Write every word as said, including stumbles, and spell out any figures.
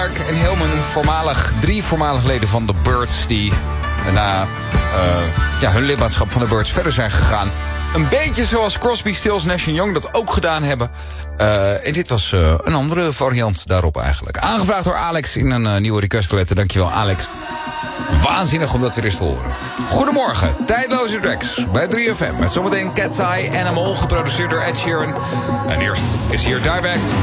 En Hillman, voormalig, drie voormalig leden van The Byrds... die na uh, ja, hun lidmaatschap van The Byrds verder zijn gegaan. Een beetje zoals Crosby, Stills, Nash en Young dat ook gedaan hebben. Uh, en dit was uh, een andere variant daarop eigenlijk. Aangevraagd door Alex in een uh, nieuwe requestletter. Dankjewel, Alex. Waanzinnig om dat weer eens te horen. Goedemorgen, tijdloze tracks bij drie F M. Met zometeen Cat's Eye Animal, geproduceerd door Ed Sheeran. En eerst is hier Direct.